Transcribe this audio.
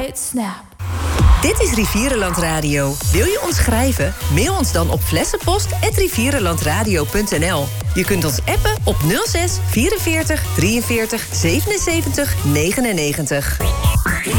Great Snap. Dit is Rivierenland Radio. Wil je ons schrijven? Mail ons dan op flessenpost@rivierenlandradio.nl. Je kunt ons appen op 06 44 43 77 99.